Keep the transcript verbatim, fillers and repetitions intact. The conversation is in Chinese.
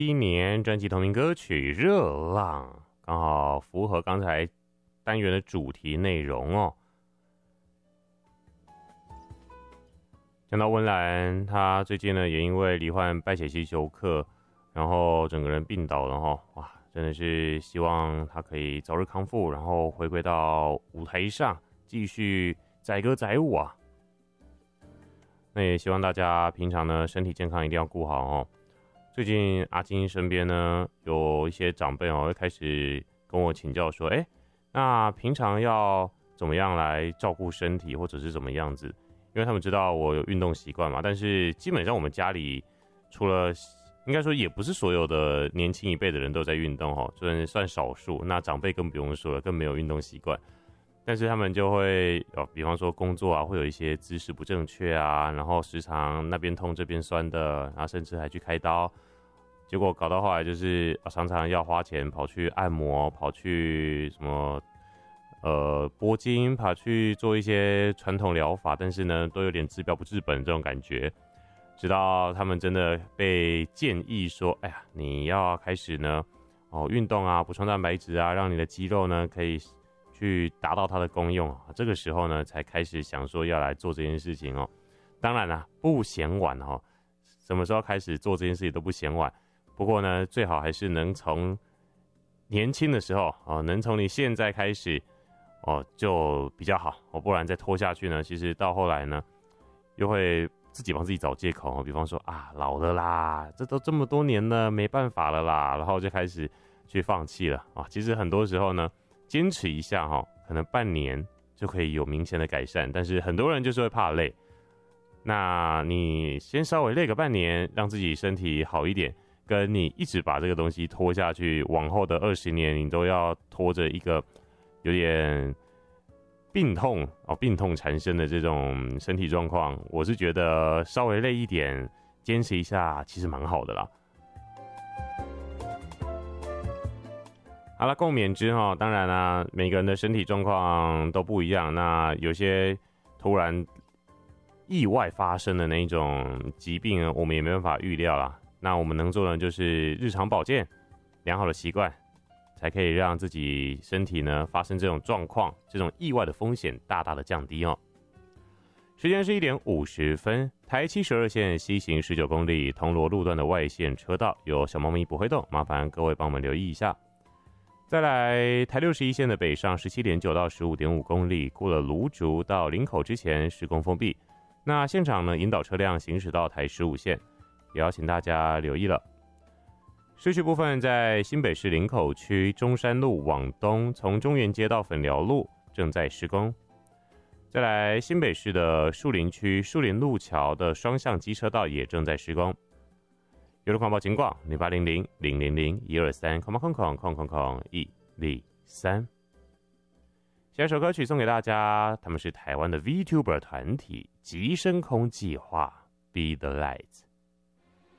一年专辑同名歌曲《热浪》，刚好符合刚才单元的主题内容哦。讲到温岚，她最近呢也因为罹患败血性休克，然后整个人病倒了哈，哇，真的是希望她可以早日康复，然后回归到舞台上，继续载歌载舞啊。那也希望大家平常呢身体健康一定要顾好哦。最近阿金身边呢有一些长辈哦，会开始跟我请教说，哎，那平常要怎么样来照顾身体，或者是怎么样子？因为他们知道我有运动习惯嘛，但是基本上我们家里除了应该说也不是所有的年轻一辈的人都在运动哦，算算少数。那长辈更不用说了，更没有运动习惯。但是他们就会哦，比方说工作啊，会有一些姿势不正确啊，然后时常那边痛这边酸的，然后甚至还去开刀，结果搞到后来就是、啊、常常要花钱跑去按摩，跑去什么呃拨筋，跑去做一些传统疗法，但是呢都有点治标不治本这种感觉。直到他们真的被建议说，哎呀，你要开始呢哦运动啊，补充蛋白质啊，让你的肌肉呢可以去达到它的功用，这个时候呢，才开始想说要来做这件事情哦。当然啦，不嫌晚哦，什么时候开始做这件事情都不嫌晚。不过呢，最好还是能从年轻的时候哦，能从你现在开始哦，就比较好哦。不然再拖下去呢，其实到后来呢，又会自己帮自己找借口哦。比方说啊，老了啦，这都这么多年了，没办法了啦，然后就开始去放弃了啊。其实很多时候呢，坚持一下哈，可能半年就可以有明显的改善，但是很多人就是会怕累。那你先稍微累个半年，让自己身体好一点，跟你一直把这个东西拖下去，往后的二十年你都要拖着一个有点病痛哦，病痛缠身的这种身体状况，我是觉得稍微累一点，坚持一下，其实蛮好的啦。好了，共勉之哈。当然啦，每个人的身体状况都不一样，那有些突然意外发生的那一种疾病呢，我们也没办法预料啦。那我们能做的就是日常保健，良好的习惯，才可以让自己身体呢发生这种状况，这种意外的风险大大的降低哦。时间是一点五十分，台七十二线西行十九公里，铜锣路段的外线车道有小猫咪不会动，麻烦各位帮我们留意一下。再来，台六十一线的北上 十七点九 到 十五点五 公里，过了芦竹到林口之前施工封闭。那现场呢，引导车辆行驶到台十五线，也要请大家留意了。市区部分在新北市林口区中山路往东，从中原街到粉寮路正在施工。再来，新北市的树林区树林路桥的双向机车道也正在施工。有了广播情况，零八零零零零零一二三空空空空空空一零三。下一首歌曲送给大家，他们是台湾的 VTuber 团体极深空计划 Be the Light。